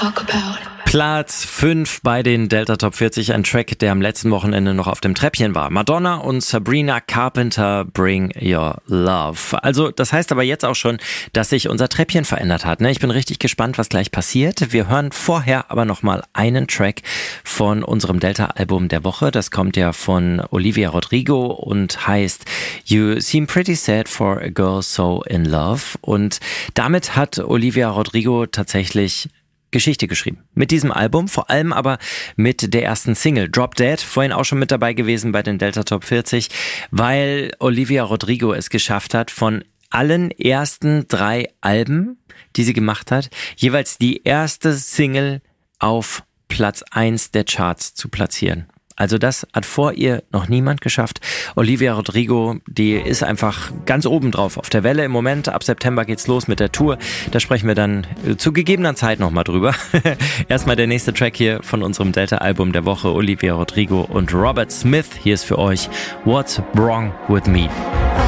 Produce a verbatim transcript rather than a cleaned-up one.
talk about. Platz fünf bei den Delta Top vierzig, ein Track, der am letzten Wochenende noch auf dem Treppchen war. Madonna und Sabrina Carpenter, Bring Your Love. Also das heißt aber jetzt auch schon, dass sich unser Treppchen verändert hat. Ne? Ich bin richtig gespannt, was gleich passiert. Wir hören vorher aber nochmal einen Track von unserem Delta-Album der Woche. Das kommt ja von Olivia Rodrigo und heißt You Seem Pretty Sad for a Girl So in Love. Und damit hat Olivia Rodrigo tatsächlich Geschichte geschrieben. Mit diesem Album, vor allem aber mit der ersten Single, Drop Dead, vorhin auch schon mit dabei gewesen bei den Delta Top vierzig, weil Olivia Rodrigo es geschafft hat, von allen ersten drei Alben, die sie gemacht hat, jeweils die erste Single auf Platz eins der Charts zu platzieren. Also das hat vor ihr noch niemand geschafft. Olivia Rodrigo, die ist einfach ganz oben drauf auf der Welle im Moment. Ab September geht's los mit der Tour. Da sprechen wir dann zu gegebener Zeit nochmal drüber. Erstmal der nächste Track hier von unserem Delta-Album der Woche. Olivia Rodrigo und Robert Smith. Hier ist für euch What's Wrong With Me.